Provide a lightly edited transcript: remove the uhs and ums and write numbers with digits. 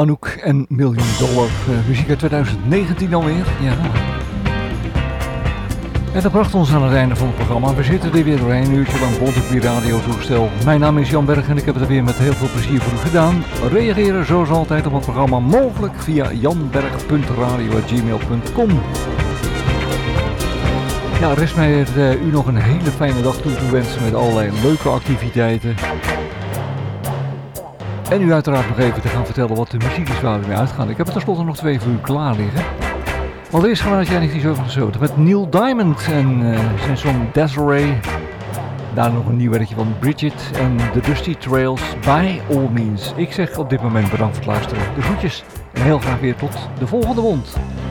Anouk en Million Dollar. Muziek uit 2019 alweer. Ja. En dat bracht ons aan het einde van het programma. We zitten er weer doorheen, een uurtje lang Bontequie Radio toestel. Mijn naam is Jan Berg en ik heb het er weer met heel veel plezier voor u gedaan. Reageren zoals altijd op het programma mogelijk via janberg.radio@gmail.com. Ja, rest mij u nog een hele fijne dag toe te wensen met allerlei leuke activiteiten. En u uiteraard nog even te gaan vertellen wat de muziek is waar we mee uitgaan. Ik heb er tenslotte nog 2 voor u klaar liggen. Allereerst gaan we naar het jaar 1977 met Neil Diamond en zijn song Desiree. Daarna nog een nieuw werkje van Bridget en The Dusty Trails, By All Means. Ik zeg op dit moment bedankt voor het luisteren. De groetjes en heel graag weer tot de volgende wond.